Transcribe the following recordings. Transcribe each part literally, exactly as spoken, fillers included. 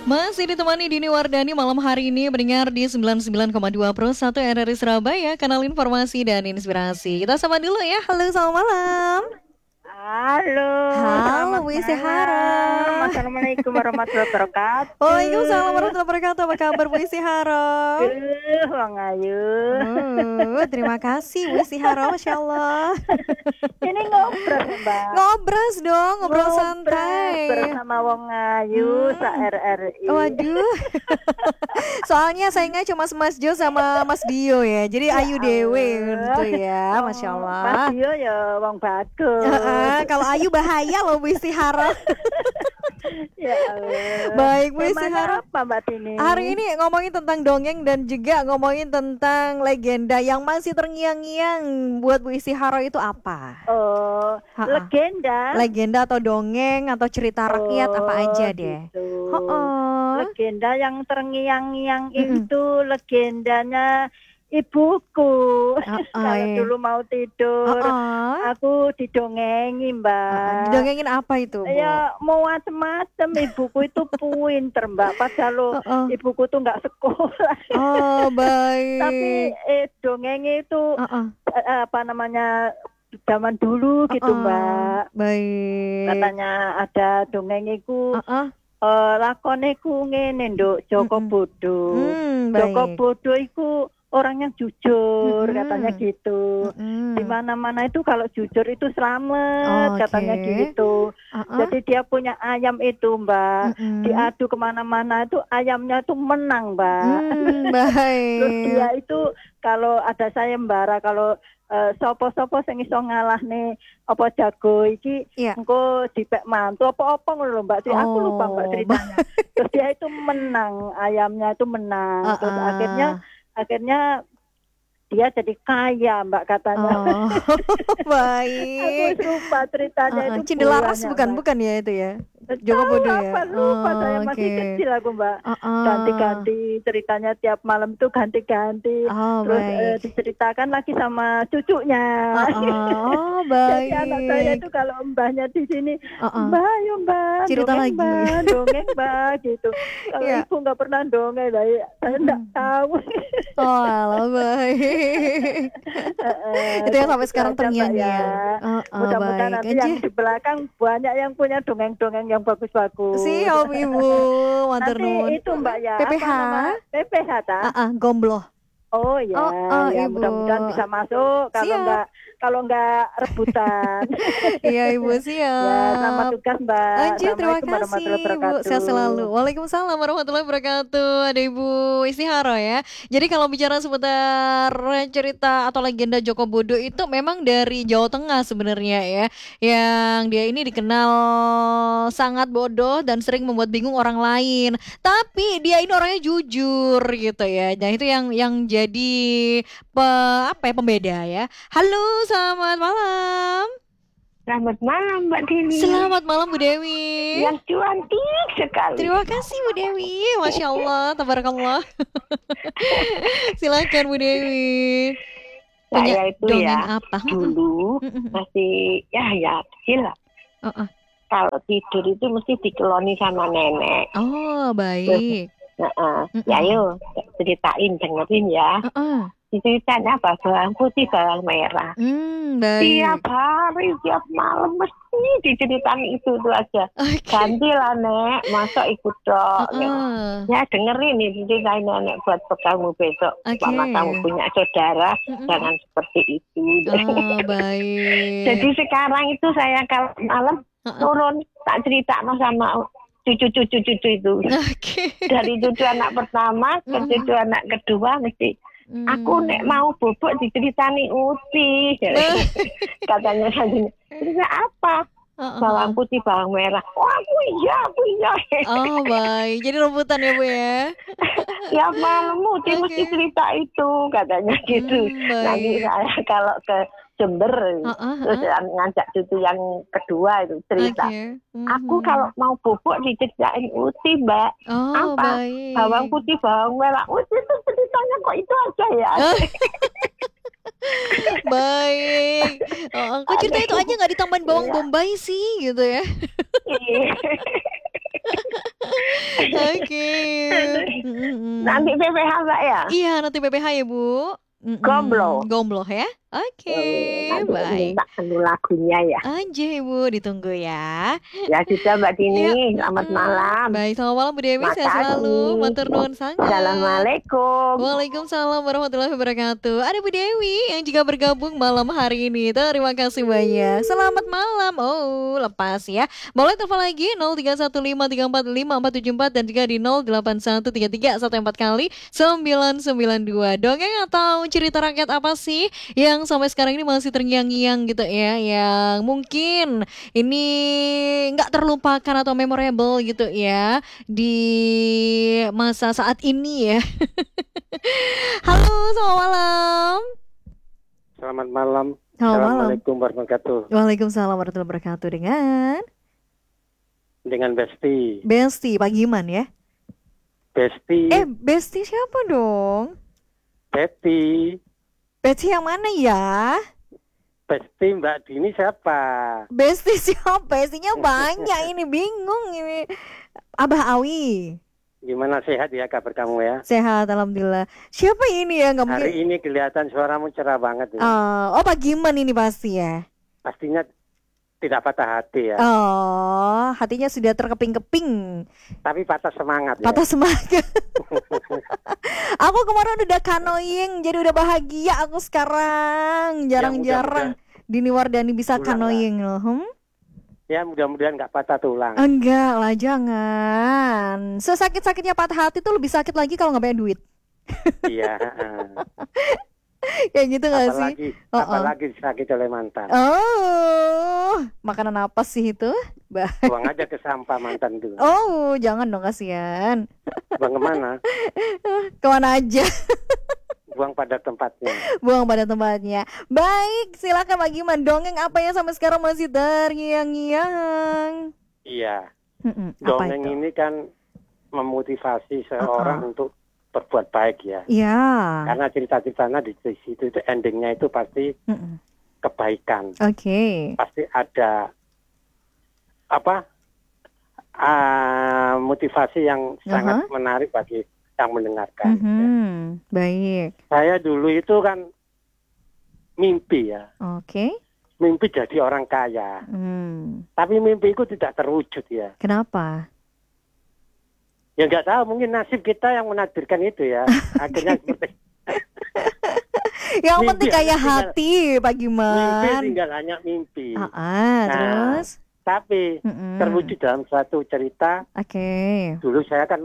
Masih ditemani Dini Wardani malam hari ini mendengar di sembilan puluh sembilan koma dua Pro satu R R I Surabaya, kanal informasi dan inspirasi. Kita sama dulu ya. Halo, selamat malam. Halo, Halo Bu Isyihara. Assalamualaikum warahmatullahi wabarakatuh. Waalaikumsalam warahmatullahi wabarakatuh. Apa kabar Bu Isyihara? Uh, Wang Ayu. Uh, terima kasih Bu Isyihara, Masya Allah. Ini ngobrol Mbak. Ngobras dong, ngobrol Ngobrol santai bersama Wong Ayu, Hmm. sa R R I. Waduh. Soalnya saingnya cuma Mas Jo sama Mas Dio ya. Jadi Ayu Dewe gitu ya, Masya Allah. Mas Dio ya Wong bagus. Heeh, kalau Ayu bahaya loh Bu Isyihara. Ya Allah. Baik Bu Temanya Isyihara. apa Mbak Tini? Hari ini ngomongin tentang dongeng dan juga ngomongin tentang legenda yang masih terngiang-ngiang buat Bu Isyihara itu apa? Oh, Ha-ha. legenda. Legenda atau dongeng atau cerita rakyat apa aja deh. Gitu. Oh, Legenda yang terngiang-ngiang Mm-mm. itu legendanya ibuku. Oh, Kalau iya. dulu mau tidur, Oh, aku didongengi, Mbak. didongengin apa itu, Bu? Ya mau macem-macem, ibuku itu pinter, Mbak. Padahal lo, Oh, oh. ibuku tuh nggak sekolah. Oh, baik. Tapi eh, dongengnya itu Oh, oh. eh, apa namanya zaman dulu gitu, Oh, oh. Mbak. Baik. Katanya ada dongengku. Oh, oh. Eh, lakone ku ngene nduk, Joko Mm-mm. Bodo. Hmm, Joko baik. Bodo iku orang yang jujur, Mm-mm. katanya gitu. Mm-mm. Di mana-mana itu kalau jujur itu selamat, Oke. katanya gitu. Oh, oh. Jadi dia punya ayam itu, Mbak. Mm-mm. Diadu kemana-mana itu ayamnya itu menang, Mbak. Hmm, Terus dia baik. itu kalau ada sayembara, kalau eh, sopo-sopo sing iso ngalah nih apa jago iki Iya. engko dipek mantu apa-apa ngono lho Mbak. Jadi aku lupa Mbak Oh, ceritanya. Terus dia itu menang, ayamnya itu menang. Terus Uh-uh. akhirnya akhirnya dia jadi kaya Mbak katanya. Oh, Aku baik. wis lupa ceritanya Uh-uh. itu. Cindelaras buahnya, bukan, Mbak. bukan ya itu ya? Tahu Joko Bodo ya? apa lupa Oh, saya masih oke. kecil aku Mbak. Uh-uh. Ganti-ganti ceritanya tiap malam itu ganti-ganti. Oh, Terus eh, baik. diceritakan lagi sama cucunya. Uh-uh. Oh, Jadi anak saya baik. itu kalau mbahnya di sini, Uh-uh. Mbak, ayo Mbak, Cerita dongeng lagi. Mbak, dongeng Mbak, gitu. Kalau Iya. ibu nggak pernah dongeng, lah, ya, saya nggak Mm-mm. tahu. Oh, alah, baik. Eh, Itu yang kayak sampai gitu sekarang aja, Mbak, ya. terngiang-ngiang. Oh, Mudah-mudahan baik. nanti yang Anjir. di belakang banyak yang punya dongeng-dongeng yang bagus-bagus. Siap, Ibu. Matur Nanti nuwun. itu Mbak ya, P P H. apa nama P P H ta? Uh-uh, gombloh. Oh ya, Oh, oh, ya Ibu. mudah-mudahan bisa masuk. Kalau Siap. nggak kalau nggak rebutan. Iya, Ibu, Ya, selamat siap. tugas Mbak. Anjir, terima Assalamualaikum kasih warahmatullahi Bu, sehat selalu. wabarakatuh. Waalaikumsalam warahmatullahi wabarakatuh. Ada Ibu Isyihara ya. Jadi kalau bicara seputar cerita atau legenda Joko Bodo itu memang dari Jawa Tengah sebenarnya ya. Yang dia ini dikenal sangat bodoh dan sering membuat bingung orang lain. Tapi dia ini orangnya jujur gitu ya. Nah, itu yang yang jadi pe, apa ya, pembeda ya. Halo, selamat malam. Selamat malam Mbak Dini. Selamat malam Bu Dewi. Yang cantik sekali. Terima kasih Bu Dewi, Masya Allah, tabarakallah. Silakan Bu Dewi. Punya Saya itu dongeng ya apa? dulu Mm-mm. masih ya ya kecil lah. Oh, oh. Kalau tidur itu mesti dikeloni sama nenek. Oh, baik. Nah, uh, Mm-mm. ya ayo ceritain dengerin ya. Oh, oh. Ceritanya apa? Bawang putih, bawang merah. Hmm, Tiap baik. hari, tiap malam mesti diceritain itu tuh aja. Oke. Ganti lah nek, masa ikut Oh, dok. oh. Ya dengerin nih ceritain nenek buat kamu besok. Oke. Mama kamu punya saudara, Mm-mm. jangan seperti itu. Oh, baik. Jadi sekarang itu saya kalau malam Oh, oh. turun tak cerita sama cucu-cucu-cucu itu. Oke. Dari cucu anak pertama ke Mm-mm. cucu anak kedua mesti aku nek Hmm. mau bobok diceritani Uti. Nah. Katanya tadi. Cerita apa? Oh, oh, Bawang oh. putih, bawang merah. Oh aku iya, aku iya. Oh, baik. Jadi rebutan ya Bu ya. Ya malam Uti Oke. mesti cerita itu katanya gitu. Hmm, Nanti baik. saya kalau ke Jember Oh, oh, terus oh. ngajak cucu yang kedua itu cerita. Oke. Aku Mhm. kalau mau bobok diceritain Uti mbak. Oh, Apa? baik. Bawang putih, bawang merah. Uti itu ceritanya kok itu aja ya. Oh, baik. Oh, kok cerita itu aja nggak ditambahin bawang Iya. bombay sih gitu ya? Oke. Mm-mm. Nanti P P H Mbak ya? Iya, nanti P P H ya, Bu. Mm-mm. Gomblo. Gomblo ya. Oke, Oh, nanti baik. minta anu lagunya ya. Aja Ibu, ditunggu ya. Ya sudah Mbak Iya, Dini, selamat mm-mm. malam. Baik, selamat malam Bu Dewi, sehat selalu. Makasih. Matur nuwun sangat. Assalamualaikum. Waalaikumsalam warahmatullahi wabarakatuh. Ada Bu Dewi yang juga bergabung malam hari ini. Terima kasih banyak. Selamat malam. Oh, lepas ya. Boleh telepon lagi nol tiga satu lima tiga empat lima empat tujuh empat dan juga di nol delapan satu tiga tiga satu empat kali sembilan sembilan dua. Dongeng atau cerita rakyat apa sih yang sampai sekarang ini masih terngiang-ngiang gitu ya, yang mungkin ini nggak terlupakan atau memorable gitu ya di masa saat ini ya. Halo, selamat malam. Selamat malam. Selamat malam. Assalamualaikum warahmatullahi wabarakatuh. Waalaikumsalam warahmatullahi wabarakatuh. Dengan Dengan Besti. Besti, Pak Giman ya. Besti. Eh, Besti siapa dong? Besti. Besti yang mana ya? Besti Mbak Dini siapa? Besti siapa? Bestinya banyak ini, bingung ini. Abah Awi. Gimana, sehat ya kabar kamu ya? Sehat, alhamdulillah. Siapa ini ya? Nggak mungkin. Hari ini kelihatan suaramu cerah banget ya. Oh, oh, Pak Giman ini pasti ya. Pastinya tidak patah hati ya. Oh, hatinya sudah terkeping-keping. Tapi patah semangat ya. Patah semangat. Aku kemarin udah kanoing, jadi udah bahagia aku sekarang. Jarang-jarang Dini Wardani bisa kanoing loh. Hmm? Ya mudah-mudahan nggak patah tulang. Enggak lah, jangan. Sesakit-sakitnya patah hati tuh lebih sakit lagi kalau nggak bayar duit. Iya. Kayak gitu nggak sih? Apalagi, Oh, oh. apalagi sakit oleh mantan. Oh, makanan apa sih itu? Bah. Buang aja ke sampah mantan itu. Oh, jangan dong, kasihan. Buang kemana? Kemana aja? Buang pada tempatnya. Buang pada tempatnya. Baik, silakan Pak Giman. Dongeng apa yang sampai sekarang masih terngiang-ngiang? Iya. Mm-mm, apa Dongeng itu? ini kan memotivasi seorang Uh-uh. untuk berbuat baik ya. Iya. Karena cerita-ceritanya di situ itu endingnya itu pasti Mm-mm. kebaikan. Oke. Pasti ada apa? ah, motivasi yang sangat Uh-huh. menarik bagi yang mendengarkan. Mhm. Ya. Baik. Saya dulu itu kan mimpi ya. Oke. Mimpi jadi orang kaya. Hmm. Tapi mimpi itu tidak terwujud ya. Kenapa? Ya nggak tahu, mungkin nasib kita yang menakdirkan itu ya. Akhirnya seperti Yang Mimpi penting hanya kayak tinggal- hati, Pak mimpi Giman. tinggal hanya mimpi. Ah, ah, Nah, terus? Tapi Mm-mm. terwujud dalam suatu cerita. Oke. Dulu saya kan,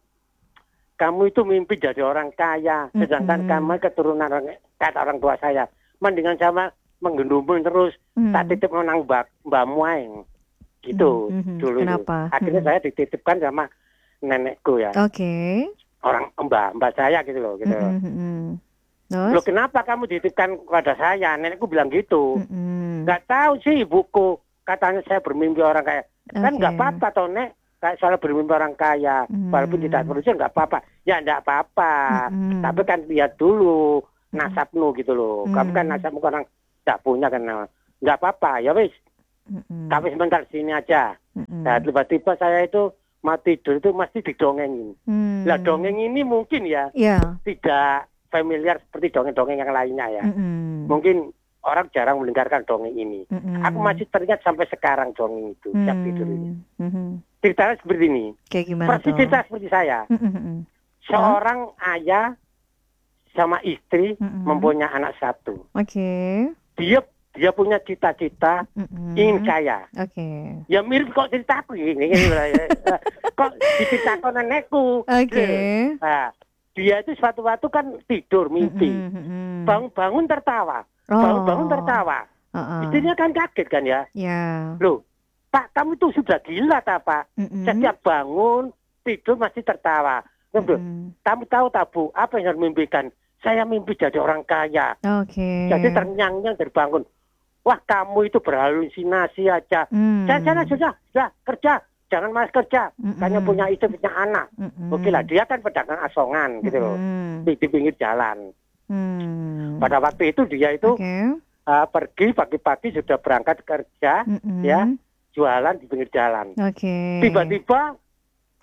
kamu itu mimpi jadi orang kaya, sedangkan Mm-mm. kamu keturunan orang, kata orang tua saya, mendingan sama menggendumel terus, Mm. tak titip menang mbak mbak muaing, gitu Mm-mm. dulu. itu. Kenapa? Akhirnya Mm-mm. saya dititipkan sama nenekku ya, Oke. orang mbak mbak saya gitu loh, gitu. Mm-mm, mm-mm. Loh, Terus? kenapa kamu dititipkan kepada saya? Nenekku bilang gitu. Mm-mm. Nggak tahu sih ibuku, katanya saya bermimpi orang kaya. Kan Oke. nggak apa-apa toh Nek, kayak soal bermimpi orang kaya, Hmm. walaupun tidak terwujud nggak apa-apa. Ya nggak apa-apa, Mm-mm. tapi kan lihat dulu nasabmu gitu loh. Kamu kan Hmm. nasabmu kan orang nggak punya kan, nggak apa-apa. Ya wis, Mm-mm. tapi sebentar sini aja. Mm-mm. Nah tiba-tiba saya itu mau tidur itu mesti didongengin. Hmm. Lah dongeng ini mungkin ya Ya. tidak familiar seperti dongeng-dongeng yang lainnya ya. Mm-mm. Mungkin orang jarang mendengarkan dongeng ini. Mm-mm. Aku masih teringat sampai sekarang dongeng itu, Hmm. tiap tidur ini. Mhm. Ceritanya seperti ini. Kayak gimana Persis tuh? cerita seperti saya. Mm-mm. Seorang ayah sama istri Mm-mm. mempunyai anak satu. Oke. Dia dia punya cita-cita Mm-mm. ingin kaya. Oke. Ya mirip kok ceritaku ini. Kok diceritakan nenekku. Oke. Nah, dia itu suatu waktu kan tidur mimpi. Mm-mm, mm-mm. Bangun-bangun tertawa. Oh. Bangun-bangun tertawa. Uh-uh. Istrinya kan kaget kan ya. Ya. Loh, Pak, kamu tuh sudah gila tak Pak? Mm-mm. Setiap bangun, tidur masih tertawa. Loh, Mm-mm. kamu tahu tak Bu, apa yang harus mimpikan? Saya mimpi jadi orang kaya. Oke. Jadi ternyang-nyang terbangun. Wah, kamu itu berhalusinasi aja. Hmm. Saya sana sudah, sudah kerja. Jangan malas kerja. Mm-mm. Hanya punya istri, punya anak. Mm-mm. Oke lah, dia kan pedagang asongan gitu loh. Mm-mm. Di, di pinggir jalan. Hmm. Pada waktu itu dia itu Oke. uh, pergi pagi-pagi sudah berangkat kerja. Mm-mm. Ya. Jualan di pinggir jalan. Oke. Tiba-tiba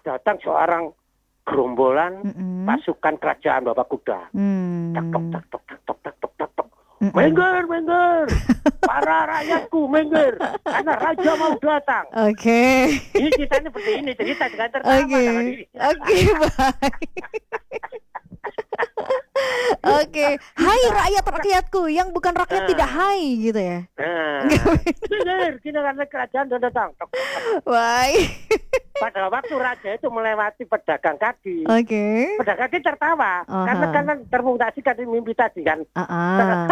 datang seorang gerombolan Mm-mm. pasukan kerajaan Bapak Kuda. Hmm. Tak tok tak tok tak tok tak tok tak tok. Mm-mm. Mengger, mengger. Para rakyatku mengger. Karena raja mau datang. Oke. Ini ceritanya seperti ini, cerita dengan tertawa Oke. sama diri. Oke, baik. Oke. Hai rakyat-rakyatku yang bukan rakyat Ah. tidak hai gitu ya. Nah, mengger. Kita karena kerajaan sudah datang. Tok, tok, tok. Baik. Pada waktu raja itu melewati pedagang kaki. Oke. Pedagang kaki tertawa. Aha. Karena karena termutasi dari mimpi tadi kan. Ah, ah.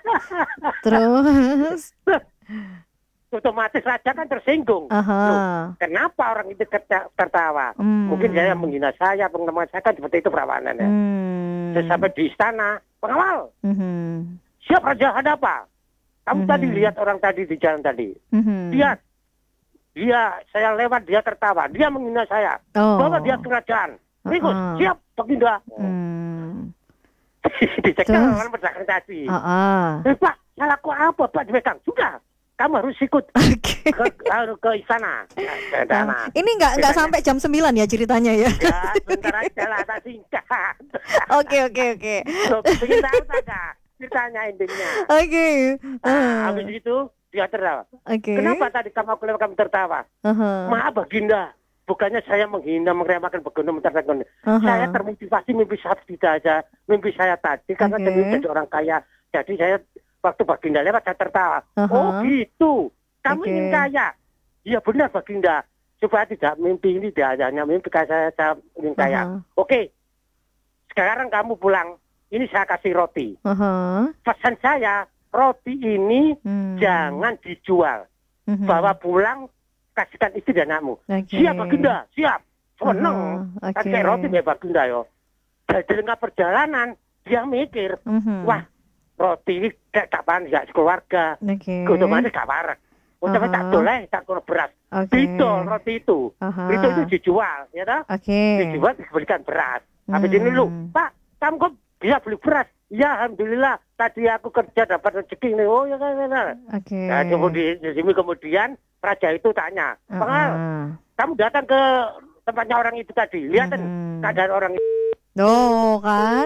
Terus. Otomatis raja kan tersinggung. Aha. Loh, kenapa orang itu kerja- tertawa? Hmm. Mungkin saya menghina saya, teman-teman saya kan seperti itu perawanannya. Hmm. Saya sampai di istana, pengawal, Mhm. siap raja ada apa? Kamu Mhm. tadi lihat orang tadi di jalan tadi. Mhm. Lihat, dia, saya lewat, dia tertawa, dia menghina saya. Oh. Bawa dia ke kerajaan. Rikus, Uh-uh. siap, Baginda. Hmm. Dicekal Terus? orang pedagang tadi. Ah, ah. Eh, Pak, salahku apa Pak dipegang? Sudah, kamu harus ikut Oke. ke, harus ke istana. Nah, ke istana. Ah, ini nggak nggak Bedanya- sampai jam sembilan ya ceritanya ya. Ya, sebentar aja lah, tak singkat. Oke oke oke. Loh, pengen tahu tak, Kak? Ceritanya intinya. Oke. Nah, Ah, habis itu dia tertawa. Oke. Kenapa tadi kamu kelewat kamu tertawa? Aha. Maaf Baginda, bukannya saya menghina, meremehkan Baginda, menceritakan. Aha. Saya termotivasi mimpi saya tidak aja, mimpi saya tadi karena Oke. demi jadi orang kaya. Jadi saya waktu Baginda lewat saya tertawa. Aha. Oh gitu, kamu Oke. ingin kaya? Iya benar Baginda. Supaya tidak mimpi ini dia hanya mimpi kayak saya, saya ingin kaya. Aha. Oke, sekarang kamu pulang. Ini saya kasih roti. Aha. Pesan saya, roti ini Hmm. jangan dijual. Mhm. Bawa pulang, kasihkan istri dan anakmu. Oke. Siap Baginda, siap. Seneng. Aha, Kan oke. kayak roti ya Baginda yo. Jadi tengah perjalanan, dia mikir, Mhm. wah roti ini kayak kapan gak keluarga. Oke. Otomatis gak warak. Otomatis tak Aha. boleh, tak kurang beras. Oke. Didol roti itu. Aha. Itu itu dijual, ya toh? Oke. Dijual diberikan beras. Habis ini lu, Hmm. Pak, kamu kok bisa beli beras? Ya Alhamdulillah, tadi aku kerja dapat rezeki nih. Oh ya kan, benar. Oke. Nah, kemudian, kemudian raja itu tanya, Pengal, Ah. kamu datang ke tempatnya orang itu tadi, lihat kan Mhm. keadaan orang itu. Tuh kan.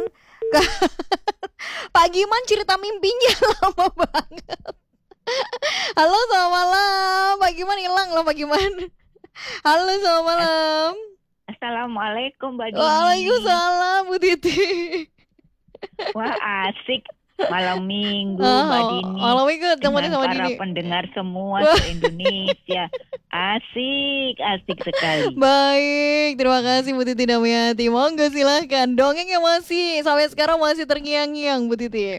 Pak Giman cerita mimpinya lama banget. Halo selamat malam. Pak Giman hilang loh Pak Giman. Halo selamat malam. Assalamualaikum Mbak Dini. Waalaikumsalam Bu Titi. Wah asik malam minggu Ah, Mbak Dini. malam minggu temenin Dengan sama para Dini. pendengar semua Wah. se-Indonesia. Asik, asik sekali. Baik, terima kasih Bu Titi Damiati. Monggo silahkan. Dongeng yang masih sampai sekarang masih terngiang-ngiang Bu Titi.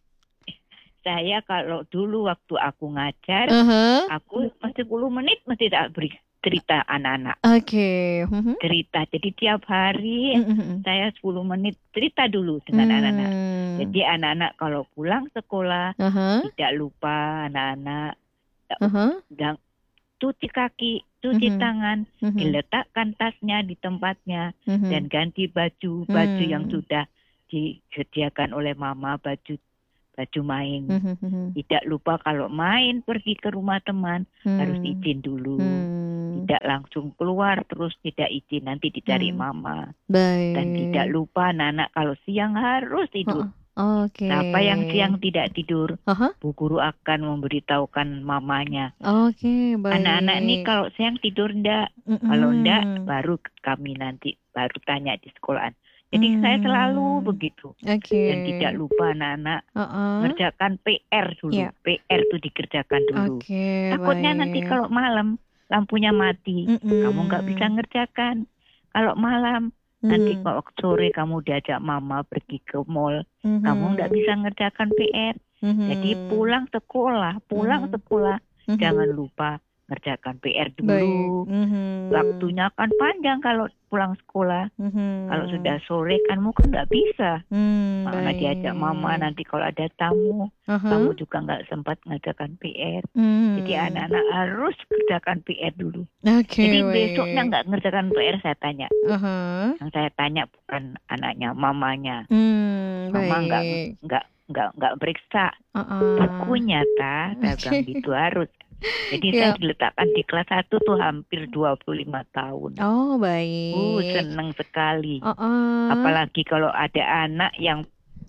Saya kalau dulu waktu aku ngajar, Aha. aku mesti sepuluh menit mesti tak beri cerita anak-anak. Oke. Mhm. Cerita. Jadi tiap hari Mhm. saya sepuluh menit cerita dulu dengan Hmm. anak-anak. Jadi anak-anak kalau pulang sekolah Aha. tidak lupa anak-anak Aha. dan cuci kaki, cuci Mhm. tangan, Mhm. diletakkan tasnya di tempatnya Mhm. dan ganti baju, baju Hmm. yang sudah disediakan oleh mama, baju baju main. Mhm. Mhm. Tidak lupa kalau main pergi ke rumah teman Hmm. harus izin dulu. Hmm. Tidak langsung keluar terus tidak izin nanti dicari Hmm. mama. Baik. Dan tidak lupa anak-anak kalau siang harus tidur. Oke. Siapa yang siang tidak tidur, Aha. Bu Guru akan memberitahukan mamanya. Oke, baik. Anak-anak ini kalau siang tidur enggak, Mm-mm. kalau enggak baru kami nanti baru tanya di sekolahan. Jadi Hmm. saya selalu begitu. Oke. Dan tidak lupa anak-anak Uh-uh. ngerjakan P R dulu. Iya. P R itu dikerjakan dulu. Oke, Takutnya baik. nanti kalau malam lampunya mati, Mm-mm. kamu nggak bisa ngerjakan. Kalau malam nanti Mm. kalau sore kamu diajak mama pergi ke mall, Mhm. kamu nggak bisa ngerjakan P R. Mhm. Jadi pulang sekolah, pulang Mhm. sekolah Mhm. jangan lupa ngerjakan P R Baik. dulu. Mhm. Waktunya kan panjang kalau pulang sekolah. Mhm. Kalau sudah sore kan mungkin nggak bisa. Hmm, Mana baik. diajak mama nanti kalau ada tamu, Aha. kamu juga nggak sempat ngerjakan P R. Hmm. Jadi anak-anak harus kerjakan P R dulu. Oke, Jadi baik. besoknya nggak ngerjakan P R saya tanya. Aha. Yang saya tanya bukan anaknya, mamanya. Hmm, Mama nggak baik. nggak nggak nggak periksa Uh-uh. bukunya ta, saya Oke. bilang gitu harus. Jadi Iya. saya diletakkan di kelas satu tuh hampir dua puluh lima tahun. Oh, Uh, baik. seneng sekali. Heeh. Apalagi kalau ada anak yang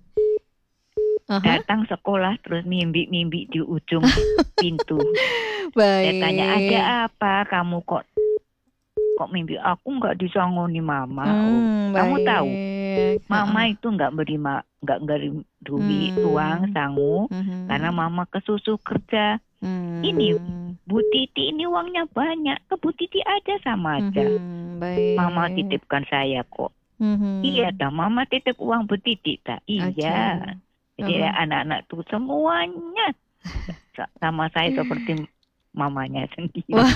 Aha, datang sekolah terus mimpi-mimpi di ujung pintu. Saya tanya, ada baik. apa kamu kok kok mimpi? Aku nggak disangoni mama. Oh, Hmm, kamu tahu, baik. mama Heeh. itu nggak beri ma- nggak beri duit, Hmm. uang, sangu, Mhm. karena mama kesusu kerja. Hmm. Ini Bu Titi ini uangnya banyak, ke Bu Titi aja sama aja. Mhm, baik. Mama titipkan saya kok. Mhm. Iya dah, mama titip uang Bu Titi tak? Oke. Iya. Jadi Mhm. anak-anak tuh semuanya sa- sama saya seperti mamanya sendiri. Wah.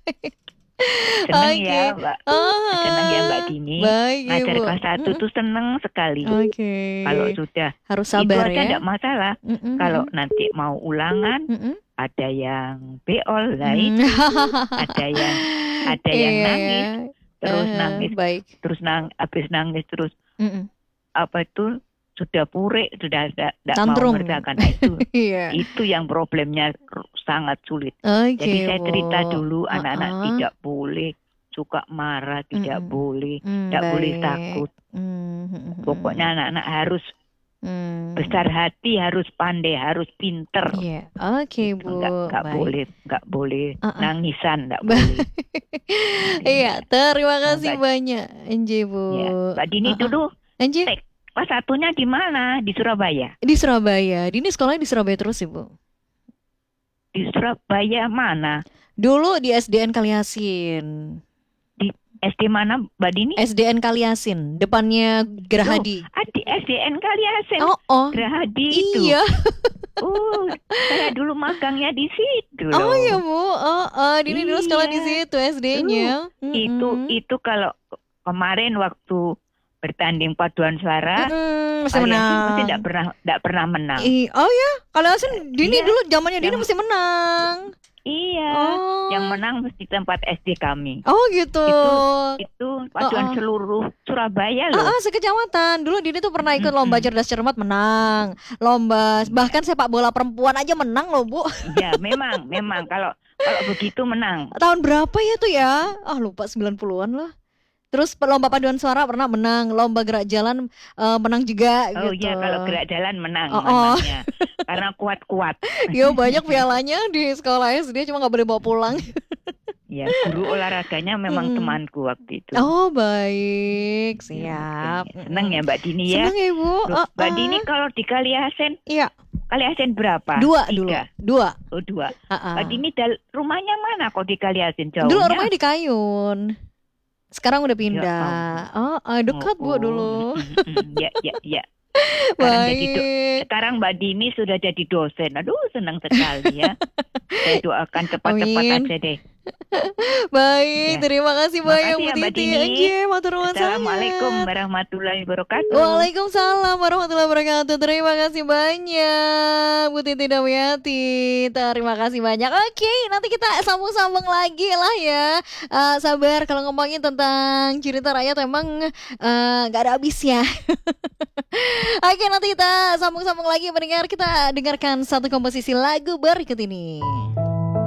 Seneng Oke. ya Mbak, Ah, seneng ya Mbak Dini. baik Ngajar Ibu. kelas satu Mm-mm. tuh seneng sekali. Oke. Kalau sudah Harus itu sabar aja ya. enggak masalah. Mm-mm, Kalau mm-mm, nanti mau ulangan, mm-mm. ada yang beol lah Hmm. itu, ada yang ada yang Iya nangis, ya. terus Aha, nangis, baik. terus nang, habis nangis terus Mm-mm. apa itu sudah purek, sudah tidak mau Tantrum. ngerjakan. Nah, itu Iya. itu yang problemnya r- sangat sulit. Oke, Jadi saya Bu. cerita dulu, anak-anak Uh-uh. tidak boleh suka marah, tidak Mm-mm. boleh, Hmm, tidak boleh baik. takut. Hmm, hmm, hmm, Pokoknya anak-anak harus hmm. besar hati, harus pandai, harus pinter. Iya, oke Gitu. Bu. Nggak nggak Baik. boleh, nggak boleh Uh-uh. nangisan, nggak Ba- boleh. Iya, terima Nah, kasih Mbak, banyak, Enje Bu. ya, Mbak Dini Uh-uh. dulu Enje tek kelas satunya di mana? Di Surabaya. di Surabaya. Dini sekolahnya di Surabaya terus, Ibu. Di Surabaya mana? Dulu di S D N Kaliasin. Di S D mana, Mbak Dini? S D N Kaliasin, depannya Loh, Gerahadi. ah, di S D N Kaliasen, Oh, oh. Gerahadi itu. Iya. Uh, saya dulu magangnya di situ Oh loh. iya Bu. Oh, oh. Dini dulu sekolah di Iya. situ S D-nya. Itu itu kalau kemarin waktu bertanding paduan suara, Masih Kaliasen menang. mesti tidak pernah tidak pernah menang. I- oh ya, Kaliasin Dini Iya, dulu zamannya Dini yang- mesti menang. Iya, Oh. yang menang mesti tempat S D kami. Oh gitu. Itu itu paduan Oh, oh. seluruh Surabaya Ah, loh. ah, sekecamatan. Dulu Dini tuh pernah ikut Mm-mm. lomba cerdas cermat menang. Lomba bahkan sepak bola perempuan aja menang loh, Bu. Ya, memang memang kalau kalau begitu menang. Tahun berapa ya tuh ya? Ah, lupa sembilan puluhan lah. Terus lomba paduan suara pernah menang, lomba gerak jalan eh, menang juga Oh gitu. iya, kalau gerak jalan menang Oh, oh. menangnya. Karena kuat-kuat. Yo banyak pialanya di sekolah S D cuma nggak boleh bawa pulang. Ya, guru olahraganya memang Mm-mm. temanku waktu itu. Oh baik, Ya, siap. makanya. Seneng ya Mbak Dini ya. Seneng ya Bu. Loh, Oh, Mbak oh. Dini kalau di Kaliasen, Iya, Kaliasen berapa? dua dulu, Tiga. dua. Oh, dua. Ah, ah. Mbak Dini dal- rumahnya mana kok di Kaliasen jauhnya? Dulu rumahnya di Kayun. Sekarang udah Ya pindah. ampun. Oh, ah, dekat Bu Oh, oh. dulu. Mm, mm, Ya, ya, ya. Sekarang jadi do- Baik. sekarang Mbak Dini sudah jadi dosen. Aduh, senang sekali ya. Saya doakan cepat-cepat Amin. aja deh. Baik, Ya. terima kasih banyak Makasih Bu ya Mbak Titi. Dini. Anjir, matur nuwun Assalamualaikum sangat. warahmatullahi wabarakatuh. Waalaikumsalam warahmatullahi wabarakatuh. Terima kasih banyak Bu Titi Damiati. Terima kasih banyak. Oke, nanti kita sambung-sambung lagi lah ya. Eh, sabar kalau ngomongin tentang cerita rakyat emang eh, nggak ada habisnya. Oke, nanti kita sambung-sambung lagi mendengar, kita dengarkan satu komposisi lagu berikut ini.